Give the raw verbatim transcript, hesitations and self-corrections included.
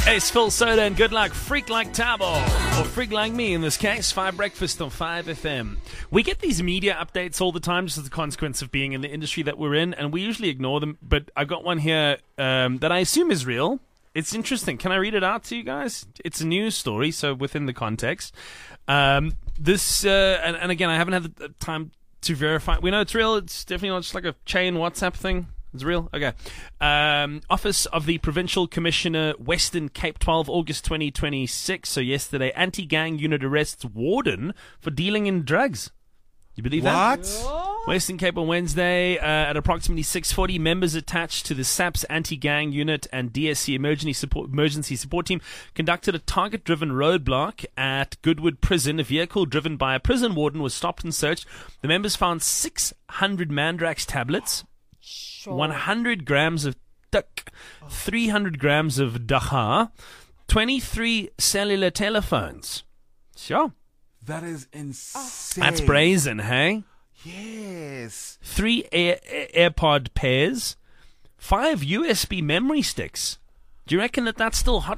Ace, Phil Soda, and good luck. Freak like Tabo, or freak like me in this case. Five Breakfast on five F M. We get these media updates all the time just as a consequence of being in the industry that we're in, and we usually ignore them. But I've got one here um, that I assume is real. It's interesting. Can I read it out to you guys? It's a news story, so within the context. Um, this, uh, and, and again, I haven't had the time to verify. We know it's real. It's definitely not just like a chain WhatsApp thing. It's real? Okay. Um, Office of the Provincial Commissioner, Western Cape, twelve August twenty twenty-six. So yesterday, anti-gang unit arrests warden for dealing in drugs. You believe what? that? What? Western Cape on Wednesday, uh, at approximately six forty, members attached to the S A P's anti-gang unit and D S C emergency support, emergency support team conducted a target-driven roadblock at Goodwood Prison. A vehicle driven by a prison warden was stopped and searched. The members found six hundred Mandrax tablets, sure. one hundred grams of tuk, three hundred grams of daha, twenty-three cellular telephones. Sure. That is insane. That's brazen, hey? Yes. Three Air, Air, AirPod pairs, five U S B memory sticks. Do you reckon that that's still hot